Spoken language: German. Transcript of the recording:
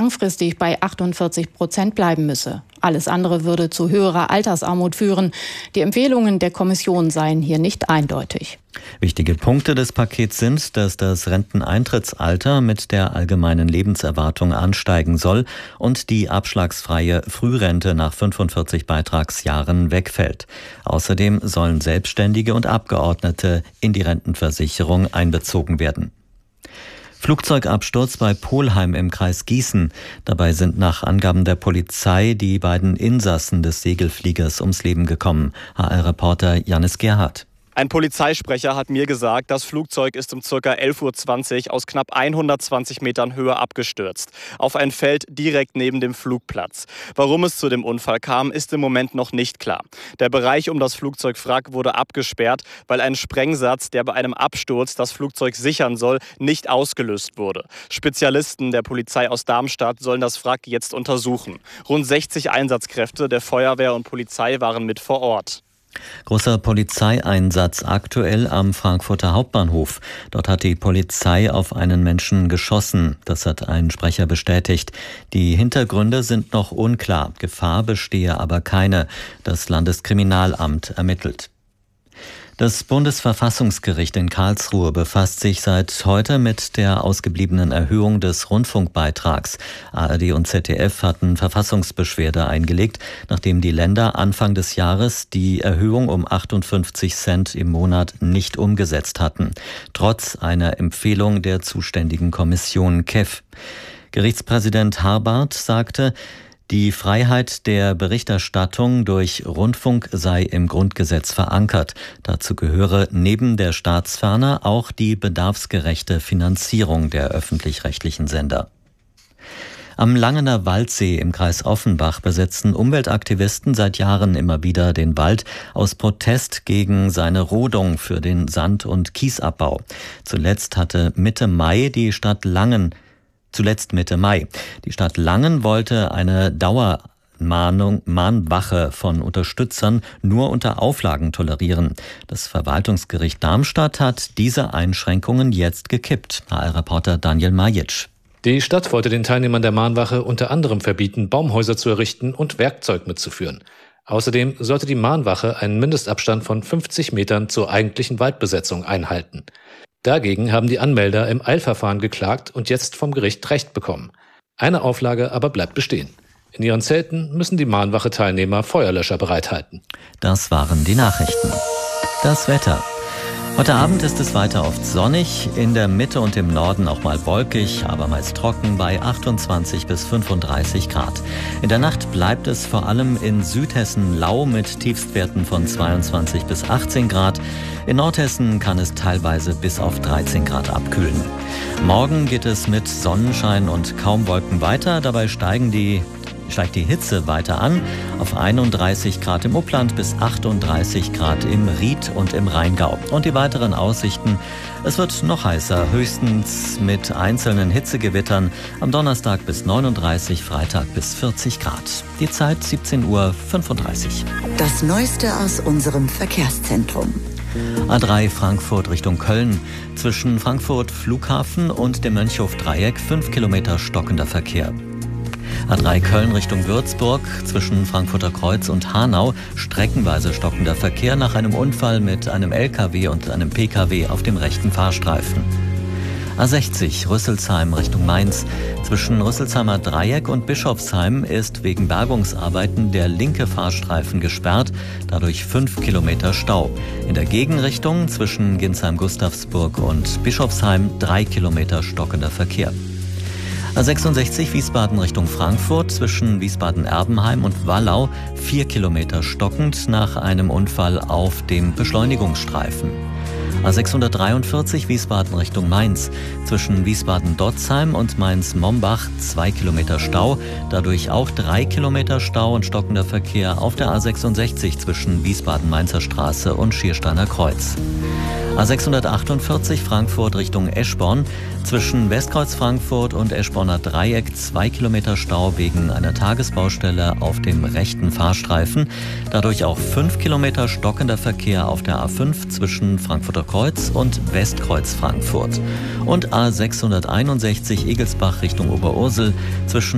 langfristig bei 48% bleiben müsse. Alles andere würde zu höherer Altersarmut führen. Die Empfehlungen der Kommission seien hier nicht eindeutig. Wichtige Punkte des Pakets sind, dass das Renteneintrittsalter mit der allgemeinen Lebenserwartung ansteigen soll und die abschlagsfreie Frührente nach 45 Beitragsjahren wegfällt. Außerdem sollen Selbstständige und Abgeordnete in die Rentenversicherung einbezogen werden. Flugzeugabsturz bei Polheim im Kreis Gießen. Dabei sind nach Angaben der Polizei die beiden Insassen des Segelfliegers ums Leben gekommen. HR-Reporter Janis Gerhardt. Ein Polizeisprecher hat mir gesagt, das Flugzeug ist um ca. 11:20 Uhr aus knapp 120 Metern Höhe abgestürzt. Auf ein Feld direkt neben dem Flugplatz. Warum es zu dem Unfall kam, ist im Moment noch nicht klar. Der Bereich um das Flugzeugwrack wurde abgesperrt, weil ein Sprengsatz, der bei einem Absturz das Flugzeug sichern soll, nicht ausgelöst wurde. Spezialisten der Polizei aus Darmstadt sollen das Wrack jetzt untersuchen. Rund 60 Einsatzkräfte der Feuerwehr und Polizei waren mit vor Ort. Großer Polizeieinsatz aktuell am Frankfurter Hauptbahnhof. Dort hat die Polizei auf einen Menschen geschossen. Das hat ein Sprecher bestätigt. Die Hintergründe sind noch unklar. Gefahr bestehe aber keine. Das Landeskriminalamt ermittelt. Das Bundesverfassungsgericht in Karlsruhe befasst sich seit heute mit der ausgebliebenen Erhöhung des Rundfunkbeitrags. ARD und ZDF hatten Verfassungsbeschwerde eingelegt, nachdem die Länder Anfang des Jahres die Erhöhung um 58 Cent im Monat nicht umgesetzt hatten, trotz einer Empfehlung der zuständigen Kommission KEF. Gerichtspräsident Harbart sagte, die Freiheit der Berichterstattung durch Rundfunk sei im Grundgesetz verankert. Dazu gehöre neben der Staatsferne auch die bedarfsgerechte Finanzierung der öffentlich-rechtlichen Sender. Am Langener Waldsee im Kreis Offenbach besetzen Umweltaktivisten seit Jahren immer wieder den Wald aus Protest gegen seine Rodung für den Sand- und Kiesabbau. Zuletzt Mitte Mai. Die Stadt Langen wollte eine Mahnwache von Unterstützern nur unter Auflagen tolerieren. Das Verwaltungsgericht Darmstadt hat diese Einschränkungen jetzt gekippt. HR-Reporter Daniel Majic. Die Stadt wollte den Teilnehmern der Mahnwache unter anderem verbieten, Baumhäuser zu errichten und Werkzeug mitzuführen. Außerdem sollte die Mahnwache einen Mindestabstand von 50 Metern zur eigentlichen Waldbesetzung einhalten. Dagegen haben die Anmelder im Eilverfahren geklagt und jetzt vom Gericht Recht bekommen. Eine Auflage aber bleibt bestehen. In ihren Zelten müssen die Mahnwache-Teilnehmer Feuerlöscher bereithalten. Das waren die Nachrichten. Das Wetter. Heute Abend ist es weiter oft sonnig, in der Mitte und im Norden auch mal wolkig, aber meist trocken bei 28 bis 35 Grad. In der Nacht bleibt es vor allem in Südhessen lau mit Tiefstwerten von 22 bis 18 Grad. In Nordhessen kann es teilweise bis auf 13 Grad abkühlen. Morgen geht es mit Sonnenschein und kaum Wolken weiter, dabei steigt die Hitze weiter an auf 31 Grad im Upland bis 38 Grad im Ried und im Rheingau. Und die weiteren Aussichten: Es wird noch heißer, höchstens mit einzelnen Hitzegewittern. Am Donnerstag bis 39, Freitag bis 40 Grad. Die Zeit 17:35 Uhr. Das Neueste aus unserem Verkehrszentrum. A3 Frankfurt Richtung Köln. Zwischen Frankfurt Flughafen und dem Mönchhof-Dreieck 5 Kilometer stockender Verkehr. A3 Köln Richtung Würzburg, zwischen Frankfurter Kreuz und Hanau streckenweise stockender Verkehr nach einem Unfall mit einem LKW und einem PKW auf dem rechten Fahrstreifen. A60 Rüsselsheim Richtung Mainz. Zwischen Rüsselsheimer Dreieck und Bischofsheim ist wegen Bergungsarbeiten der linke Fahrstreifen gesperrt, dadurch 5 Kilometer Stau. In der Gegenrichtung zwischen Ginsheim-Gustavsburg und Bischofsheim 3 Kilometer stockender Verkehr. A66 Wiesbaden Richtung Frankfurt, zwischen Wiesbaden-Erbenheim und Wallau 4 Kilometer stockend nach einem Unfall auf dem Beschleunigungsstreifen. A643 Wiesbaden Richtung Mainz, zwischen Wiesbaden-Dotzheim und Mainz-Mombach 2 Kilometer Stau, dadurch auch 3 Kilometer Stau und stockender Verkehr auf der A66 zwischen Wiesbaden-Mainzer Straße und Schiersteiner Kreuz. A648 Frankfurt Richtung Eschborn, zwischen Westkreuz Frankfurt und Eschborner Dreieck 2 Kilometer Stau wegen einer Tagesbaustelle auf dem rechten Fahrstreifen. Dadurch auch 5 Kilometer stockender Verkehr auf der A5 zwischen Frankfurter Kreuz und Westkreuz Frankfurt. Und A661 Egelsbach Richtung Oberursel, zwischen